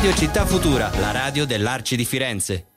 Radio Città Futura, la radio dell'Arci di Firenze.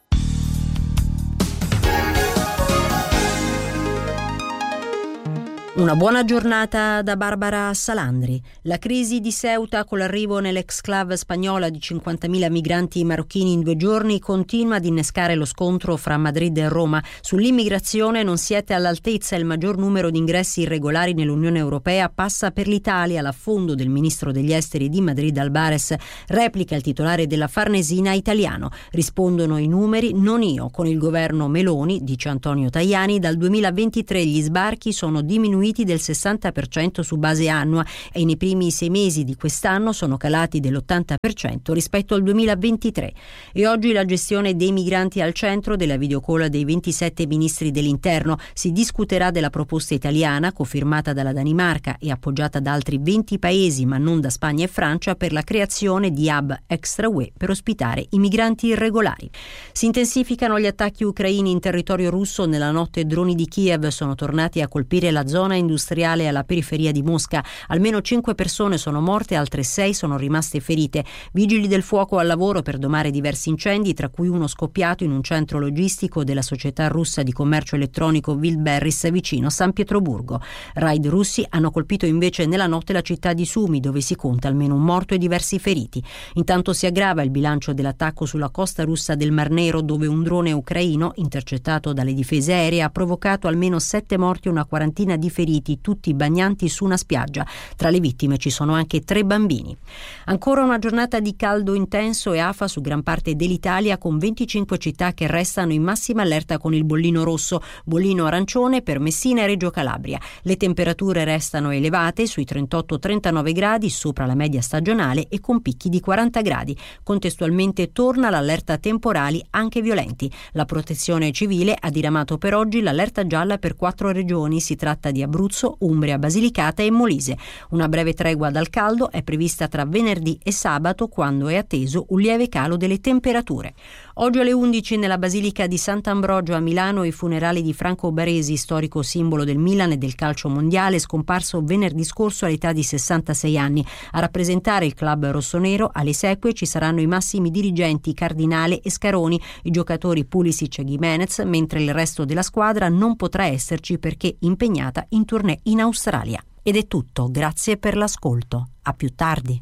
Una buona giornata da Barbara Salandri. La crisi di Ceuta, con l'arrivo nell'exclave spagnola di 50.000 migranti marocchini in 2 giorni, continua ad innescare lo scontro fra Madrid e Roma. Sull'immigrazione non siete all'altezza. Il maggior numero di ingressi irregolari nell'Unione Europea passa per l'Italia. L'affondo del ministro degli esteri di Madrid, Albares, replica il titolare della Farnesina italiano. Rispondono i numeri, non io. Con il governo Meloni, dice Antonio Tajani, dal 2023 gli sbarchi sono diminuiti del 60% su base annua e nei primi 6 mesi di quest'anno sono calati dell'80% rispetto al 2023. E oggi la gestione dei migranti al centro della videocall dei 27 ministri dell'interno. Si discuterà della proposta italiana, cofirmata dalla Danimarca e appoggiata da altri 20 paesi, ma non da Spagna e Francia, per la creazione di hub extra UE per ospitare i migranti irregolari. Si intensificano gli attacchi ucraini in territorio russo. Nella notte droni di Kiev sono tornati a colpire la zona industriale alla periferia di Mosca. Almeno 5 persone sono morte, altre 6 sono rimaste ferite. Vigili del fuoco al lavoro per domare diversi incendi, tra cui uno scoppiato in un centro logistico della società russa di commercio elettronico Wildberries vicino San Pietroburgo. Raid russi hanno colpito invece nella notte la città di Sumi, dove si conta almeno un morto e diversi feriti. Intanto si aggrava il bilancio dell'attacco sulla costa russa del Mar Nero, dove un drone ucraino intercettato dalle difese aeree ha provocato almeno 7 morti e una quarantina di feriti, tutti bagnanti su una spiaggia. Tra le vittime ci sono anche 3 bambini. Ancora una giornata di caldo intenso e afa su gran parte dell'Italia, con 25 città che restano in massima allerta con il bollino rosso, bollino arancione per Messina e Reggio Calabria. Le temperature restano elevate, sui 38-39 gradi, sopra la media stagionale, e con picchi di 40 gradi. Contestualmente torna l'allerta temporali anche violenti. La Protezione Civile ha diramato per oggi l'allerta gialla per 4 regioni. Si tratta di Abruzzo, Umbria, Basilicata e Molise. Una breve tregua dal caldo è prevista tra venerdì e sabato, quando è atteso un lieve calo delle temperature. Oggi alle 11 nella Basilica di Sant'Ambrogio a Milano i funerali di Franco Baresi, storico simbolo del Milan e del calcio mondiale, scomparso venerdì scorso all'età di 66 anni. A rappresentare il club rossonero alle esequie ci saranno i massimi dirigenti Cardinale e Scaroni, i giocatori Pulisic e Gimenez, mentre il resto della squadra non potrà esserci perché impegnata in tournée in Australia. Ed è tutto, grazie per l'ascolto. A più tardi.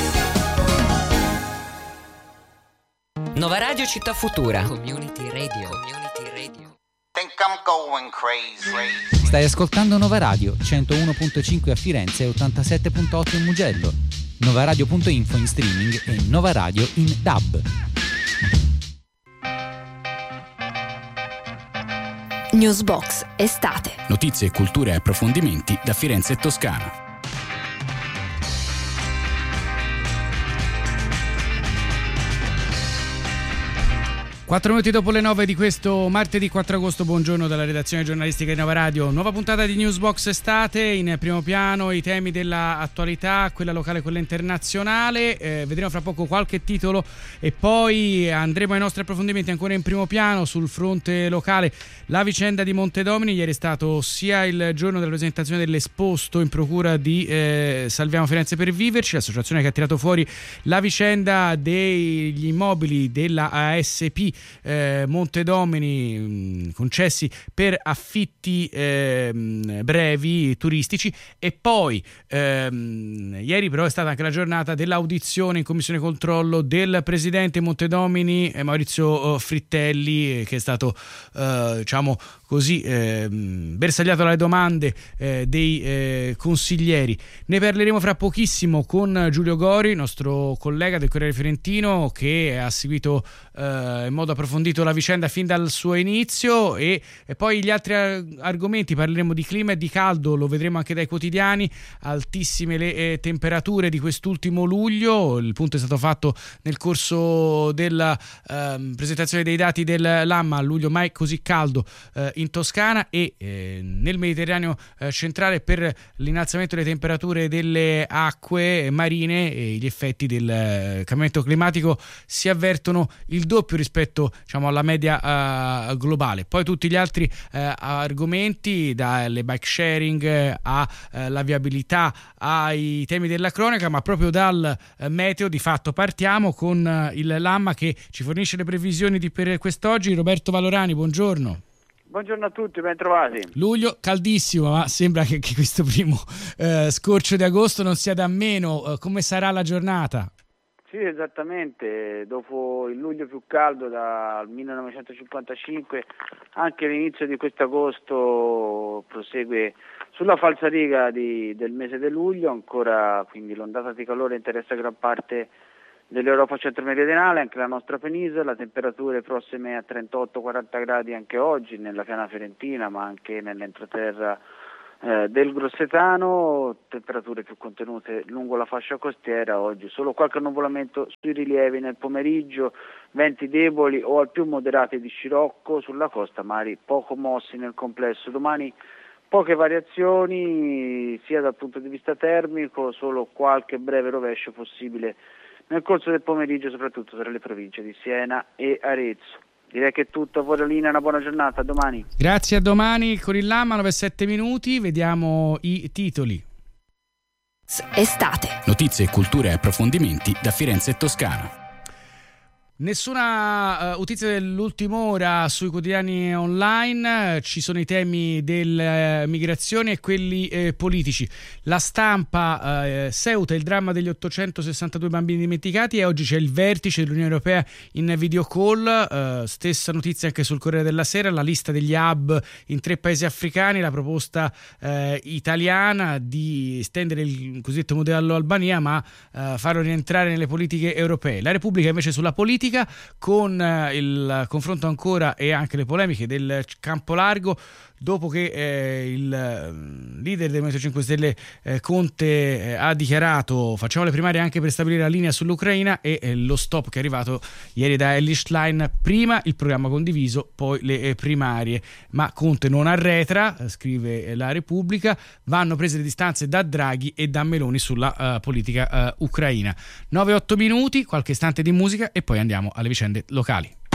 Nova Radio Città Futura. Community Radio. Think I'm going crazy. Stai ascoltando Nova Radio 101.5 a Firenze e 87.8 in Mugello. Novaradio.info in streaming e Nova Radio in DAB. Newsbox estate. Notizie, culture e approfondimenti da Firenze e Toscana. 4 minuti dopo le 9 di questo martedì 4 agosto, buongiorno dalla redazione giornalistica di Nova Radio. Nuova puntata di Newsbox estate, in primo piano i temi dell'attualità, quella locale e quella internazionale. Vedremo fra poco qualche titolo e poi andremo ai nostri approfondimenti. Ancora in primo piano sul fronte locale la vicenda di Montedomini. Ieri è stato sia il giorno della presentazione dell'esposto in procura di Salviamo Firenze per viverci, l'associazione che ha tirato fuori la vicenda degli immobili della ASP Montedomini concessi per affitti brevi turistici. E poi ieri però è stata anche la giornata dell'audizione in commissione controllo del presidente Montedomini Maurizio Frittelli, che è stato diciamo così bersagliato dalle domande dei consiglieri. Ne parleremo fra pochissimo con Giulio Gori, nostro collega del Corriere Fiorentino, che ha seguito in modo approfondito la vicenda fin dal suo inizio. E poi gli altri argomenti: parleremo di clima e di caldo, lo vedremo anche dai quotidiani, altissime le temperature di quest'ultimo luglio. Il punto è stato fatto nel corso della presentazione dei dati dell'AMMA, a luglio mai così caldo in Toscana e nel Mediterraneo centrale per l'innalzamento delle temperature delle acque marine e gli effetti del cambiamento climatico si avvertono il doppio rispetto, diciamo, alla media globale. Poi tutti gli altri argomenti, dalle bike sharing alla viabilità ai temi della cronaca, ma proprio dal meteo di fatto partiamo con il Lamma che ci fornisce le previsioni per quest'oggi. Roberto Valorani, buongiorno. Buongiorno a tutti, ben trovati. Luglio caldissimo, ma sembra che questo primo scorcio di agosto non sia da meno. Come sarà la giornata? Sì, esattamente, dopo il luglio più caldo dal 1955, anche l'inizio di quest'agosto prosegue sulla falsariga del mese di luglio, ancora quindi l'ondata di calore interessa gran parte dell'Europa centro-meridionale, anche la nostra penisola, temperature prossime a 38-40 gradi anche oggi nella piana fiorentina, ma anche nell'entroterra del Grossetano, temperature più contenute lungo la fascia costiera oggi, solo qualche nuvolamento sui rilievi nel pomeriggio, venti deboli o al più moderati di scirocco sulla costa, mari poco mossi nel complesso. Domani poche variazioni sia dal punto di vista termico, solo qualche breve rovescio possibile nel corso del pomeriggio, soprattutto tra le province di Siena e Arezzo. Direi che è tutto, a voi Lina, una buona giornata, a domani. Grazie, a domani con il Lamma, 9-7 minuti, vediamo i titoli. Estate. Notizie, cultura e approfondimenti da Firenze e Toscana. Nessuna notizia dell'ultima ora sui quotidiani online, ci sono i temi delle migrazioni e quelli politici. La Stampa, Ceuta, il dramma degli 862 bambini dimenticati, e oggi c'è il vertice dell'Unione Europea in video call, stessa notizia anche sul Corriere della Sera, la lista degli hub in 3 paesi africani, la proposta italiana di estendere il cosiddetto modello Albania ma farlo rientrare nelle politiche europee. La Repubblica invece sulla politica, con il confronto ancora e anche le polemiche del campo largo, dopo che il leader del Movimento 5 Stelle Conte ha dichiarato facciamo le primarie anche per stabilire la linea sull'Ucraina, e lo stop che è arrivato ieri da Elly Schlein, prima il programma condiviso, poi le primarie. Ma Conte non arretra, scrive la Repubblica, vanno prese le distanze da Draghi e da Meloni sulla politica ucraina. 9-8 minuti, qualche istante di musica e poi andiamo alle vicende locali.